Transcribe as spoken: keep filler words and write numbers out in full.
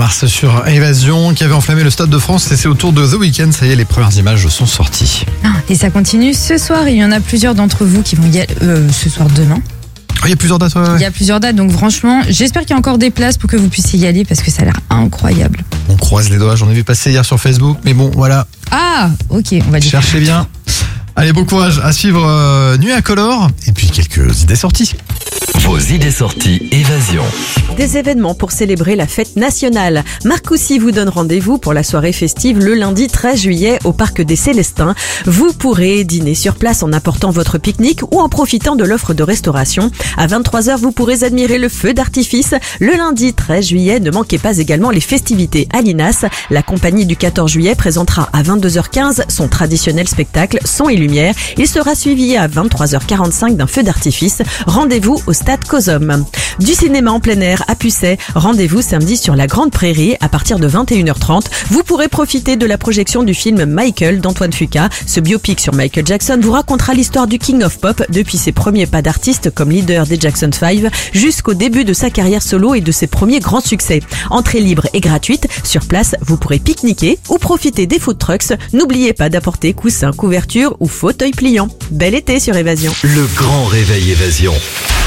mars sur Évasion qui avait enflammé le Stade de France et c'est au tour de The Weeknd. Ça y est, les premières images sont sorties. Et ça continue ce soir. Il y en a plusieurs d'entre vous qui vont y aller euh, ce soir, demain. Il y a plusieurs dates, ouais. Il y a plusieurs dates, donc franchement, j'espère qu'il y a encore des places pour que vous puissiez y aller parce que ça a l'air incroyable. On croise les doigts, j'en ai vu passer hier sur Facebook, mais bon, voilà. Ah, ok, on va dire. Cherchez bien. Allez, bon courage à suivre euh, Nuit Incolore et puis quelques idées sorties. Vos idées sorties Évasion. Des événements pour célébrer la fête nationale. Marcoussis vous donne rendez-vous pour la soirée festive le lundi treize juillet au Parc des Célestins. Vous pourrez dîner sur place en apportant votre pique-nique ou en profitant de l'offre de restauration. À vingt-trois heures, vous pourrez admirer le feu d'artifice. Le lundi treize juillet, ne manquez pas également les festivités à l'Inas. La compagnie du quatorze juillet présentera à vingt-deux heures quinze son traditionnel spectacle Son et Lumière. Il sera suivi à vingt-trois heures quarante-cinq d'un feu d'artifice. Rendez-vous au stade Cosum. Du cinéma en plein air à Pucet, rendez-vous samedi sur la Grande Prairie à partir de vingt et une heures trente. Vous pourrez profiter de la projection du film Michael d'Antoine Fuqua. Ce biopic sur Michael Jackson vous racontera l'histoire du King of Pop depuis ses premiers pas d'artiste comme leader des Jackson cinq jusqu'au début de sa carrière solo et de ses premiers grands succès. Entrée libre et gratuite. Sur place, vous pourrez pique-niquer ou profiter des food trucks. N'oubliez pas d'apporter coussins, couvertures ou fauteuils pliants. Bel été sur Évasion. Le grand réveil Évasion.